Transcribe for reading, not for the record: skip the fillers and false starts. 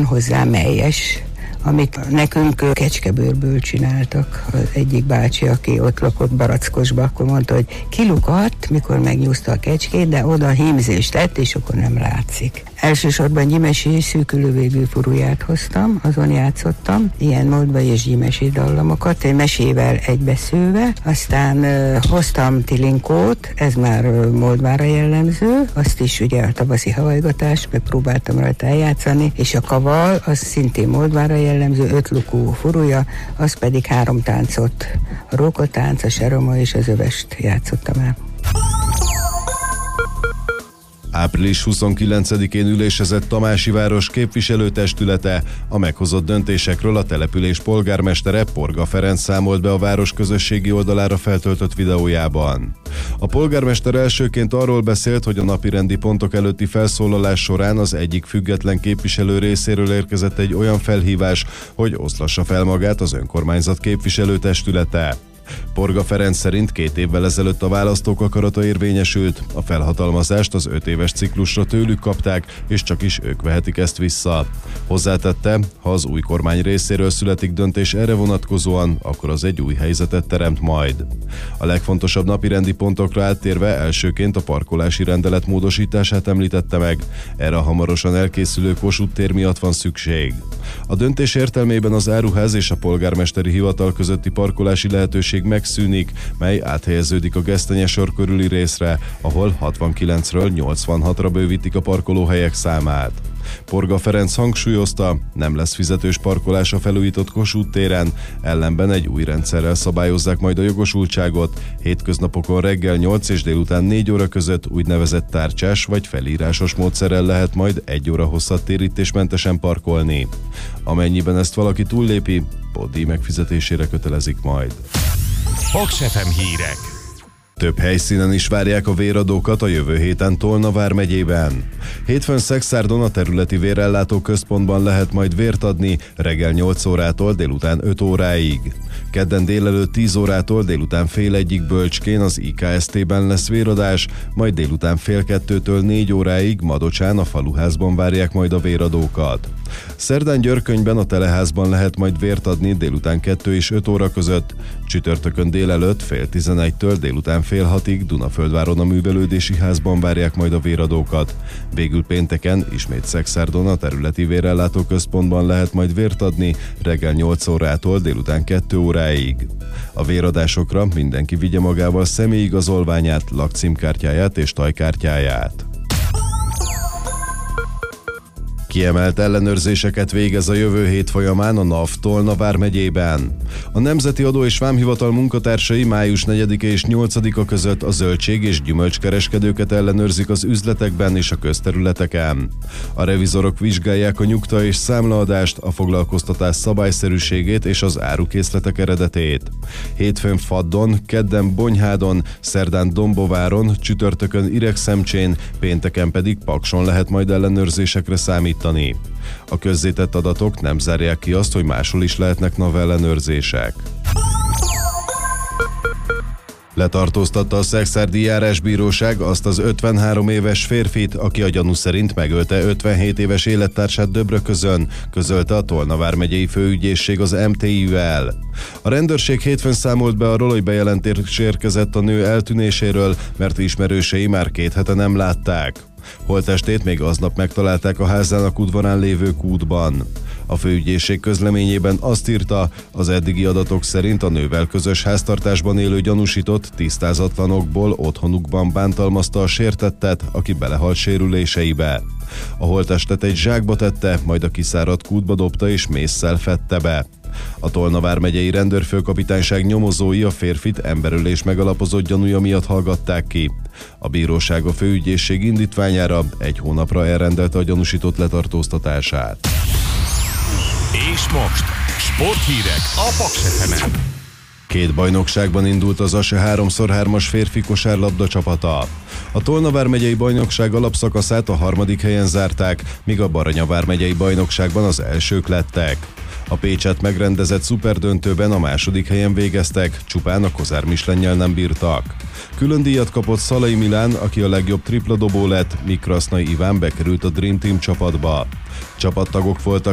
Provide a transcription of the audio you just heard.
van hozzá melyes, amit nekünk kecskebőrből csináltak. Az egyik bácsi, aki ott lakott Barackosba, akkor mondta, hogy kilukadt, mikor megnyúzta a kecskét, de oda hímzést tett, és akkor nem látszik. Elsősorban gyimesi szűkülővégű furuját hoztam, azon játszottam, ilyen módba és gyimesi dallamokat, egy mesével egybeszőve, aztán hoztam tilinkót, ez már Moldvára jellemző, azt is ugye a tavaszi havajgatás, megpróbáltam rajta eljátszani, és a kaval, az szintén Moldvára jellemző, 5 lukú furuja, az pedig 3 táncot, a rókatánc, a seroma és az övest játszottam el. Április 29-én ülésezett Tamásiváros képviselőtestülete. A meghozott döntésekről a település polgármestere, Porga Ferenc számolt be a város közösségi oldalára feltöltött videójában. A polgármester elsőként arról beszélt, hogy a napirendi pontok előtti felszólalás során az egyik független képviselő részéről érkezett egy olyan felhívás, hogy oszlassa fel magát az önkormányzat képviselőtestülete. Porga Ferenc szerint 2 évvel ezelőtt a választók akarata érvényesült, a felhatalmazást az 5 éves ciklusra tőlük kapták, és csak is ők vehetik ezt vissza. Hozzátette, ha az új kormány részéről születik döntés erre vonatkozóan, akkor az egy új helyzetet teremt majd. A legfontosabb napirendi pontokra áttérve elsőként a parkolási rendelet módosítását említette meg, erre a hamarosan elkészülő Kossuth tér miatt van szükség. A döntés értelmében az áruház és a polgármesteri hivatal közötti parkolási lehetőség megszűnik, mely áthelyeződik a Gesztenyesor körüli részre, ahol 69-ről 86-ra bővítik a parkolóhelyek számát. Porga Ferenc hangsúlyozta, nem lesz fizetős parkolás a felújított Kossuth téren, ellenben egy új rendszerrel szabályozzák majd a jogosultságot, hétköznapokon reggel 8 és délután 4 óra között úgynevezett tárcsás vagy felírásos módszerrel lehet majd 1 óra hosszat térítésmentesen parkolni. Amennyiben ezt valaki túllépi, pótdíj megfizetésére kötelezik majd. Fox FM hírek. Több helyszínen is várják a véradókat a jövő héten Tolna vármegyében. Hétfőn Szekszárdon a területi vérellátó központban lehet majd vért adni reggel 8 órától délután 5 óráig. Kedden délelőtt 10 órától délután fél 1-ig Bölcskén az IKST-ben lesz véradás, majd délután fél 2-től 4 óráig Madocsán a faluházban várják majd a véradókat. Szerdán Györkönyben a teleházban lehet majd vért adni délután 2 és 5 óra között, csütörtökön délelőtt fél 11-től délután fél 6-ig Dunaföldváron a művelődési házban várják majd a véradókat. Végül pénteken ismét Szekszárdon a területi vérellátó központban lehet majd vért adni reggel 8 órától délután 2 óráig. A véradásokra mindenki vigye magával személyigazolványát, lakcímkártyáját és tajkártyáját. Kiemelt ellenőrzéseket végez a jövő hét folyamán a NAV Tolna vármegyében. A Nemzeti Adó és Vámhivatal munkatársai május 4-e és 8-a között a zöldség- és gyümölcskereskedőket ellenőrzik az üzletekben és a közterületeken. A revizorok vizsgálják a nyugta és számlaadást, a foglalkoztatás szabályszerűségét és az árukészletek eredetét. Hétfőn Faddon, kedden Bonyhádon, szerdán Dombováron, csütörtökön Iregszemcsén, pénteken pedig Pakson lehet majd ellenőrzésekre számítani. A közzétett adatok nem zárják ki azt, hogy máshol is lehetnek NAV ellenőrzések. Letartóztatta a szekszárdi járásbíróság azt az 53 éves férfit, aki a gyanú szerint megölte 57 éves élettársát Döbröközön, közölte a Tolna vármegyei főügyészség az MTI-vel. A rendőrség hétfőn számolt be arról, hogy bejelentés érkezett a nő eltűnéséről, mert ismerősei már 2 hete nem látták. Holttestét még aznap megtalálták a házának udvarán lévő kútban. A főügyészség közleményében azt írta, az eddigi adatok szerint a nővel közös háztartásban élő gyanúsított tisztázatlanokból otthonukban bántalmazta a sértettet, aki belehalt sérüléseibe. A holttestet egy zsákba tette, majd a kiszáradt kútba dobta és mésszel fedte be. A Tolna vármegyei rendőrfőkapitányság nyomozói a férfit emberölés megalapozott gyanúja miatt hallgatták ki. A bíróság a főügyészség indítványára 1 hónapra elrendelte a gyanúsított letartóztatását. És most sporthírek a Fox FM-en. 2 bajnokságban indult az ASE 3x3-as férfi kosárlabda csapata. A Tolna vármegyei bajnokság alapszakaszát a 3. helyen zárták, míg a Baranya vármegyei bajnokságban az elsők lettek. A Pécset megrendezett szuperdöntőben a 2. helyen végeztek, csupán a Kozár Mislennyel nem bírtak. Külön díjat kapott Szalai Milán, aki a legjobb tripladobó lett, míg Krasznai Iván bekerült a Dream Team csapatba. Csapattagok voltak